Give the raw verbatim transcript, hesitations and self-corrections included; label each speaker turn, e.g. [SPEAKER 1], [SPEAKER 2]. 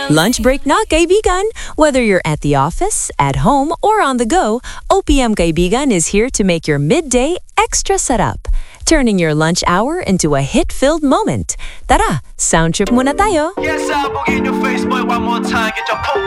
[SPEAKER 1] Lunch break na, kaibigan! Whether you're at the office, at home, or on the go, O P M Kaibigan is here to make your midday extra sarap, turning your lunch hour into a hit-filled moment. Tara, sound trip muna tayo!
[SPEAKER 2] Yes, I'll in your face, boy, one more time. Get your